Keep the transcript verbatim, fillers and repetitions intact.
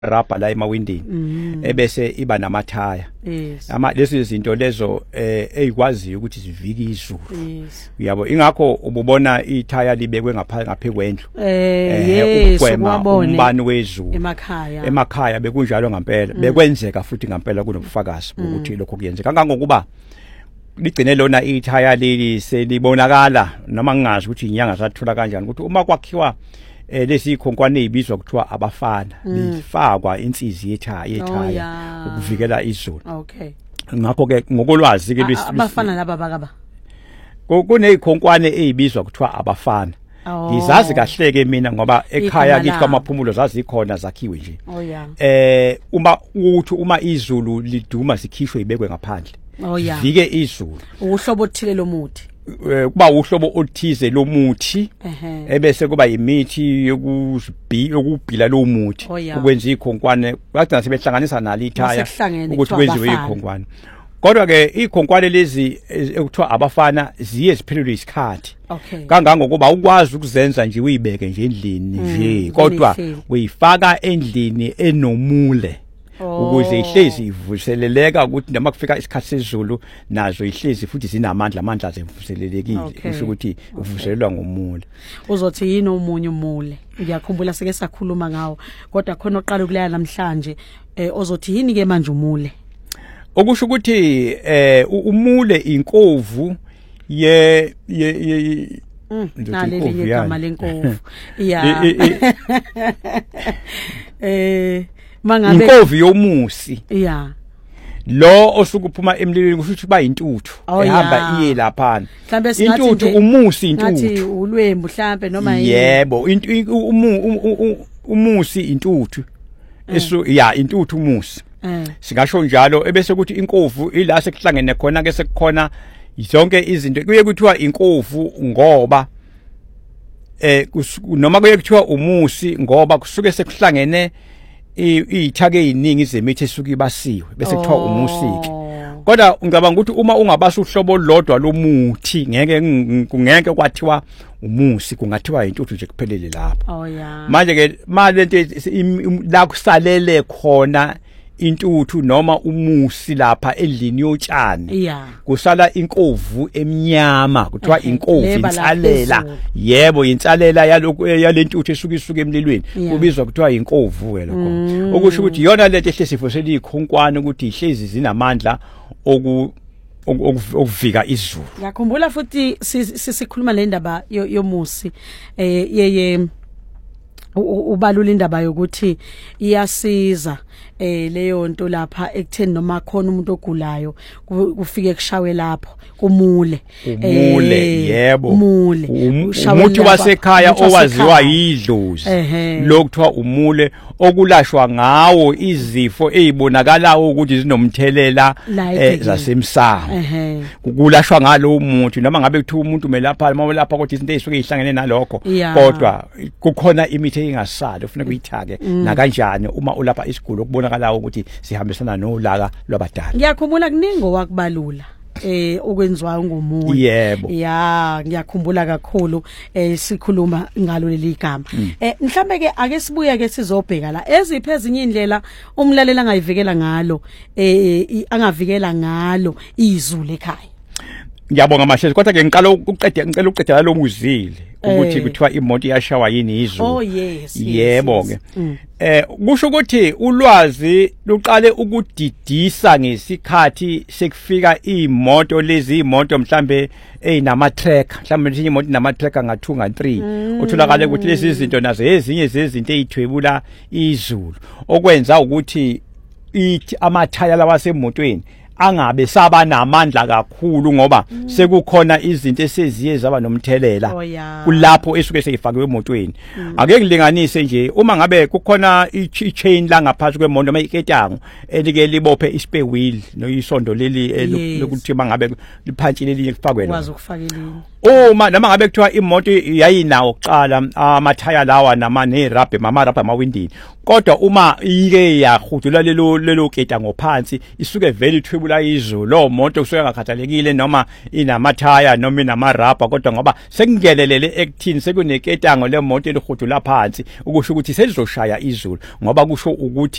rubber la emawindini ebese iba namathaya ama lezi izinto lezo ezikwaziyo ukuthi zivike izulu uyabo ingakho ububona ithaya libekwe ngapha ngaphe kwendlu eh ukugwema umbani wezulu emakhaya emakhaya bekunjalo ngempela bekwenzeka futhi ngempela kunobufakazi ukuthi lokho kuyenzeka kangangokuba ligcine lona ithaya leli selibonakala noma ngingazi ukuthi inyanga zathola kanjani ukuthi uma kwakhiwa eh lesi khonkwane ezibizwa kuthiwa abafana lifakwa insizi yethaya yethaya ukuvikela izulu. Okay. Ngakho ke ngokolwazi ke abafana laba bakaba kunezikhonkwane ezibizwa kuthiwa abafana. Ngizazi kahle ke mina ngoba ekhaya kithi kwamaphumulo zazikhona zakhiwe nje. Oh yeah. Eh uma uthi uma izulu liduma sikhishwe ibekwe ngaphandle. Oh yeah. Vike izulu. Uhlobo othile lomuthi. Kuba uhlobo oluthize lomuthi ebese kuba imithi yokuzibhi yokubhila lo muthi ukwenza ikhonkwane bagcina sebehlanganisa nalo ithaya ukuthi kwenziwe ikhonkwane kodwa ke ikhonkwane lezi ekuthiwa abafana ziye ziphelelwe isikhathi kangangokuba ukwazi ukuzenza nje uyibeke nje endlini nje kodwa uyifaka endlini enomule ukuze ihlezi ivuseleleka ukuthi noma kufika isikhathi sezulu nazo ihlezi futhi zinamandla amandla zemvuselelekile kusho ukuthi uvuselelwa ngomule. Uzothi yini omunye umule ngiyakhumbula seke sakhuluma ngawo kodwa khona oqala ukulaya namhlanje eh ozothi yini ke manje umule okusho ukuthi eh umule inkovu ye ye naleli igama lenkovu yeah eh mangabe inkovu yomusi yeah lo osukuphuma emlilweni kusho ukuthi ba intuthu ehamba iye lapha intuthu umusi intuthu ngathi ulwembu mhlambe noma yini yebo umusi intuthu eso ya intuthu umusi singasho njalo ebese ukuthi inkovu ila sekuhlangene khona ke sekukhona zonke izinto kuye kuthiwa inkovu ngoba eh noma kuye kuthiwa umusi ngoba kusuke sekuhlangene ithake eziningi zemithi esuke ibasiwe bese kuthiwa umusiki kodwa ngicabanga ukuthi uma ungabasa uhlobo lodwa lomuthi ngeke kungeke kwathiwa umusi kungathiwa intuthu nje kuphelele lapha. Oh yeah. Manje ke manje lento la kusalele khona intuthu noma umusi lapha endlini yotshani yeah. Kusala inkovu emnyama kuthiwa okay. Inkovu insalela yebo insalela yaloko yalentuthu esuka isuka emlilweni yeah. Kubizwa kuthiwa inkovu ke lokho mm. Okusho ukuthi yona lento ehlesifo selikhonkwane ukuthi ihlezi zinamandla oku okuvika izulu. Ngiyakhumbula futhi sisikhuluma le ndaba yomusi eh yeye ubalula indaba yokuthi iyasiza eh leyo nto lapha ekutheni noma khona umuntu ogulayo kufike kushawe lapho kumule umule yebo umule umuntu wasekhaya owaziwa yidlozi lokuthiwa umule okulashwa ngawo izifo ezibonakalayo ukuthi zinomthelela zasemsamo kulashwa ngalo umuntu noma ngabe kuthiwa umuntu melapha noma lapha kodwa izinto ezisuke ihlangene nalokho kodwa kukhona imithi engasali ufuna kuyithake na kanjani uma ulapha isigulo ukubonakala ukuthi sihambisana nolaka lwabadala. Ngiyakhumbula kuningo wakubalula eh okwenziwa ngomuntu yebo ya ngiyakhumbula kakhulu eh sikhuluma ngalo leli gama eh mhlambe ke ake sibuye ke sizobheka la eziphe ezinye indlela umlaleli angayivikela ngalo eh angavikela ngalo izulu ekhaya. Ngiyabonga Mashezi kodwa ke ngiqala ukuqeda ngicela uqedela lo muzile ukuthi kuthiwa imoto iyashawa yini izulu. Oh yes. Yebo ke. Eh kusho ukuthi ulwazi luqale ukudidisa ngesikhathi sekufika imoto lezi imoto mhlambe einama tracker mhlambe nje imoto inama tracker nga two nga three utholakala ukuthi lezi izinto nazo ezinye zezinto ezithwebula izulu okwenza ukuthi ithi amathaya lawasemotweni angabe saba namandla kakhulu ngoba mm. sekukhona izinto eseziye zaba nomthelela oh, yeah. Kulapho esuke seyifakiwe emotweni mm. Ake ngilinganise nje uma ngabe kukhona i-chain la ngaphansi kwemoto noma iketango elike libophe i-spare wheel noyisondo leli lokuthi mangabe liphantshile lelinye kufakwe lo wazi ukufakelini uma noma ngabe kuthiwa imoto yayinawo kuqala amathaya lawa nama ne rubber mama rubber mawindini kodwa uma ike yahudula lelo lelo ketango phansi isuke vele ithwebula izulu lo moto usuke ngakhathalekile noma inamathaya noma inamarabha kodwa ngoba sekungelelele ekuthini sekuneketango lemoto elihudula phansi ukusho ukuthi selizoshaya izulu ngoba kusho ukuthi